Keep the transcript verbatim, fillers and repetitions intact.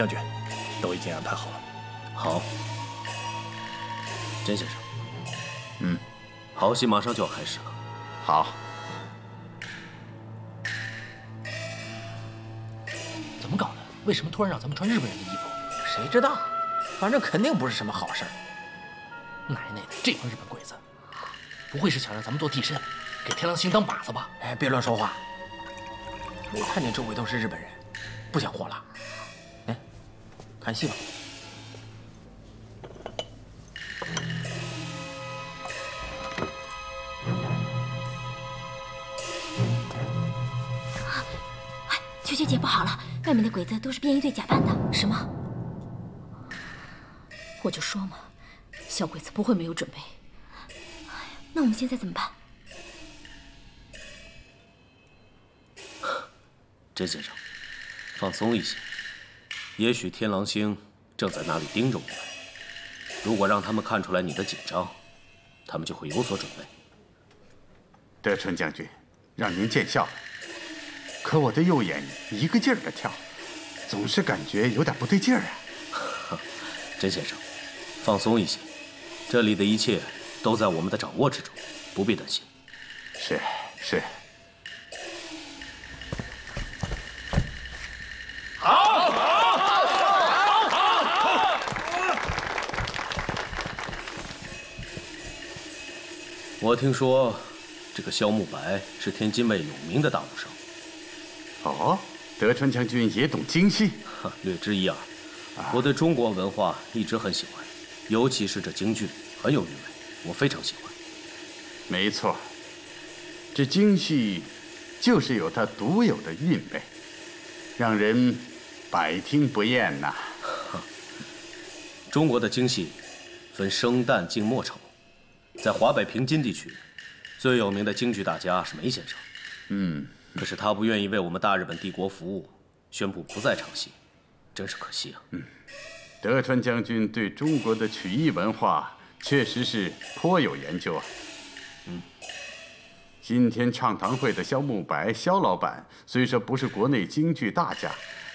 将军，都已经安排好了。 好，甄先生， 嗯， 好戏马上就要开始了。 好。 怎么搞的？为什么突然让咱们穿日本人的衣服？ 谁知道？反正肯定不是什么好事儿。 奶奶的，这帮日本鬼子，不会是想让咱们做替身，给天狼星当靶子吧？ 哎，别乱说话。没看见周围都是日本人，不想活了。哎，看戏吧。 哎，秋秋姐，不好了，外面的鬼子都是便衣队假扮的。什么？我就说嘛，小鬼子不会没有准备。哎呀，那我们现在怎么办？ 甄先生，放松一些。也许天狼星正在那里盯着我们，如果让他们看出来你的紧张，他们就会有所准备。 德川将军，让您见笑了。可我的右眼一个劲儿的跳，总是感觉有点不对劲儿啊。 甄先生，放松一些，这里的一切都在我们的掌握之中，不必担心。 是是。 好，好，好，好，好。 我听说，这个萧慕白是天津卫有名的大武生。 哦，德川将军也懂京戏？ 略知一二。我对中国文化一直很喜欢，尤其是这京剧，很有韵味，我非常喜欢。 没错，这京戏就是有它独有的韵味，让人百听不厌呐。 中国的京戏分生旦净末朝，在华北平津地区，最有名的京剧大家是梅先生。 嗯， 可是他不愿意为我们大日本帝国服务，宣布不再唱戏，真是可惜啊。 嗯，德川将军对中国的曲艺文化确实是颇有研究啊。 嗯， 今天唱堂会的萧慕白萧老板，虽说不是国内京剧大家，